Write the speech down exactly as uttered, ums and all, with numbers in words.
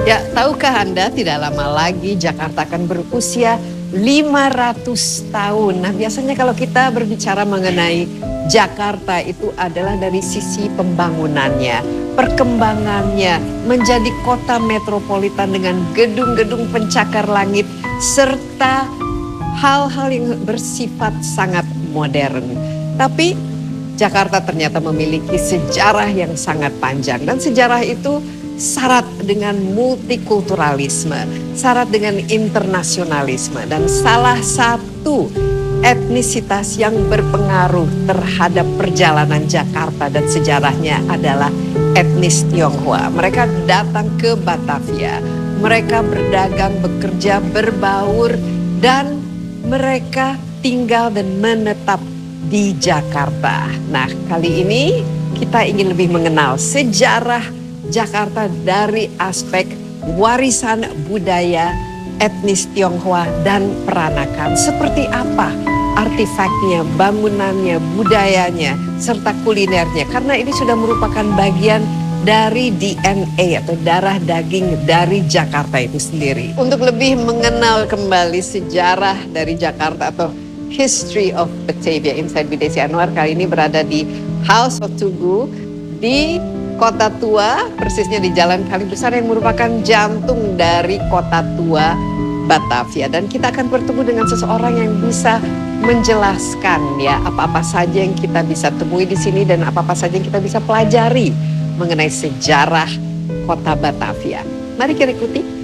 Ya, tahukah Anda tidak lama lagi Jakarta akan berusia lima ratus tahun. Nah, biasanya kalau kita berbicara mengenai Jakarta itu adalah dari sisi pembangunannya, perkembangannya, menjadi kota metropolitan dengan gedung-gedung pencakar langit, serta hal-hal yang bersifat sangat modern. Tapi Jakarta ternyata memiliki sejarah yang sangat panjang, dan sejarah itu syarat dengan multikulturalisme, syarat dengan internasionalisme, dan salah satu etnisitas yang berpengaruh terhadap perjalanan Jakarta dan sejarahnya adalah etnis Tionghoa. Mereka datang ke Batavia, mereka berdagang, bekerja, berbaur, dan mereka tinggal dan menetap di Jakarta. Nah, kali ini kita ingin lebih mengenal sejarah Jakarta dari aspek warisan budaya etnis Tionghoa dan peranakan. Seperti apa artefaknya, bangunannya, budayanya, serta kulinernya. Karena ini sudah merupakan bagian dari D N A atau darah daging dari Jakarta itu sendiri. Untuk lebih mengenal kembali sejarah dari Jakarta atau History of Batavia, Insight with Desi Anwar kali ini berada di House of Tugu di Kota Tua, persisnya di Jalan Kali Besar yang merupakan jantung dari Kota Tua Batavia. Dan kita akan bertemu dengan seseorang yang bisa menjelaskan ya apa-apa saja yang kita bisa temui di sini dan apa-apa saja yang kita bisa pelajari mengenai sejarah Kota Batavia. Mari kita ikuti.